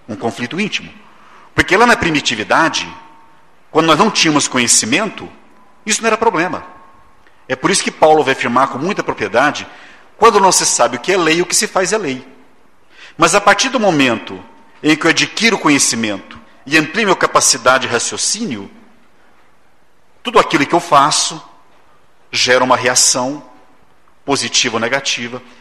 um conflito íntimo. Porque lá na primitividade, quando nós não tínhamos conhecimento, isso não era problema. É por isso que Paulo vai afirmar com muita propriedade, quando não se sabe o que é lei, o que se faz é lei. Mas a partir do momento em que eu adquiro conhecimento e amplio minha capacidade de raciocínio, tudo aquilo que eu faço gera uma reação positiva ou negativa.